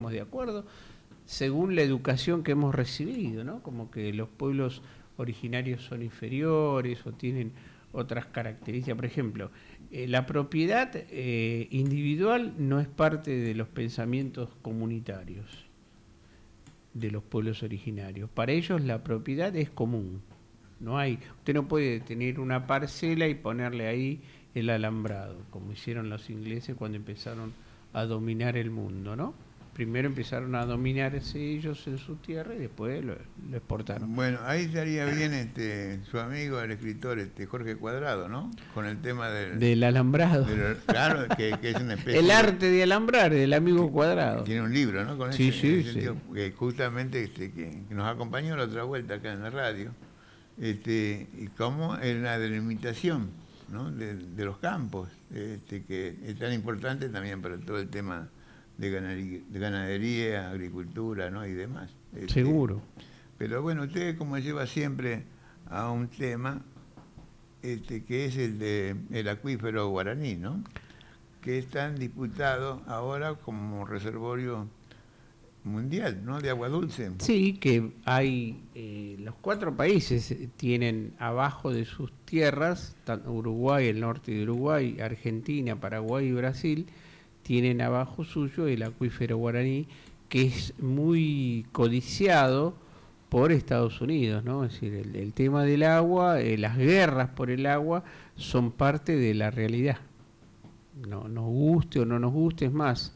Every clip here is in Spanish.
estamos de acuerdo, según la educación que hemos recibido, ¿no? Como que los pueblos originarios son inferiores o tienen otras características. Por ejemplo, la propiedad individual no es parte de los pensamientos comunitarios de los pueblos originarios. Para ellos la propiedad es común. No hay, usted no puede tener una parcela y ponerle ahí el alambrado, como hicieron los ingleses cuando empezaron a dominar el mundo, ¿no? Primero empezaron a dominarse ellos en su tierra y después lo exportaron. Bueno, ahí estaría bien su amigo, el escritor Jorge Cuadrado, ¿no? Con el tema del alambrado. Claro, que es una especie el arte de alambrar, del amigo Cuadrado. Tiene un libro, ¿no? Con sí, ese sí. sentido, que justamente que nos acompañó la otra vuelta acá en la radio, y cómo es la delimitación, ¿no? de los campos, que es tan importante también para todo el tema de ganadería, agricultura, ¿no? y demás. Seguro. Pero bueno, usted como lleva siempre a un tema que es el acuífero guaraní, ¿no? Que es tan disputado ahora como reservorio mundial, ¿no? De agua dulce. Sí, que hay los 4 países tienen abajo de sus tierras, Uruguay, el norte de Uruguay, Argentina, Paraguay y Brasil, tienen abajo suyo el acuífero guaraní, que es muy codiciado por Estados Unidos, ¿no? Es decir, el tema del agua, las guerras por el agua son parte de la realidad. No nos guste o no nos guste, es más,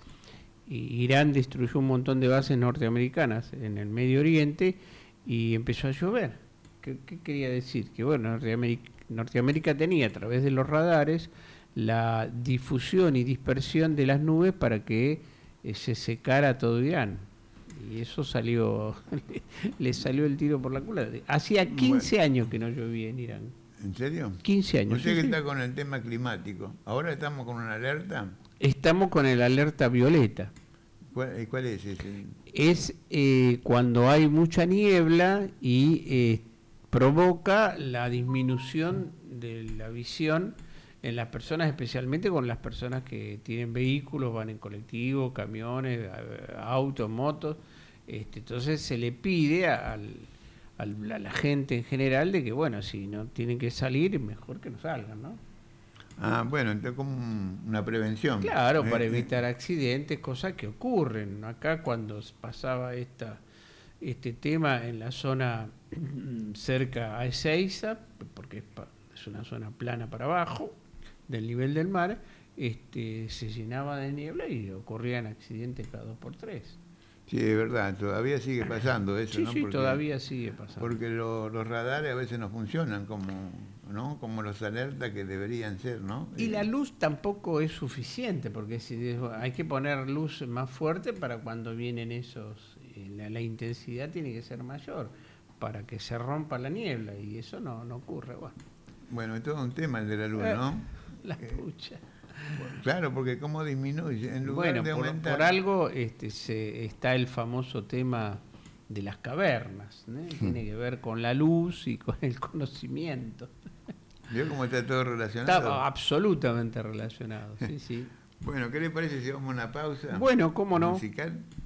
Irán destruyó un montón de bases norteamericanas en el Medio Oriente y empezó a llover. ¿Qué quería decir? Que bueno, Norteamérica tenía a través de los radares la difusión y dispersión de las nubes para que se secara todo Irán. Y eso salió, le salió el tiro por la culata. Hacía 15 años que no llovía en Irán. ¿En serio? 15 años. Usted que está con el tema climático. Ahora estamos con una alerta. Estamos con el alerta violeta. ¿Cuál es ese? Es cuando hay mucha niebla y provoca la disminución de la visión en las personas, especialmente con las personas que tienen vehículos, van en colectivo, camiones, autos, motos. Entonces se le pide a la gente en general de que, bueno, si no tienen que salir, mejor que no salgan, ¿no? Ah, bueno, entonces como una prevención. Claro, para evitar accidentes, cosas que ocurren. Acá cuando pasaba este tema en la zona cerca a Ezeiza, porque es una zona plana para abajo del nivel del mar, se llenaba de niebla y ocurrían accidentes cada 2 por 3. Sí, es verdad, todavía sigue pasando eso, sí, ¿no? Sí, todavía sigue pasando. Porque los radares a veces no funcionan como los alertas que deberían ser, ¿no? Y la luz tampoco es suficiente, porque hay que poner luz más fuerte para cuando vienen esos, la intensidad tiene que ser mayor, para que se rompa la niebla, y eso no ocurre. Bueno, es todo un tema el de la luz, ¿no? La pucha. Claro, porque cómo disminuye, en lugar de aumentar. Por algo está el famoso tema de las cavernas, ¿no? Tiene que ver con la luz y con el conocimiento. ¿Vio cómo está todo relacionado? Está absolutamente relacionado, sí. Bueno, ¿qué le parece si vamos a una pausa? Bueno, cómo no. Musical.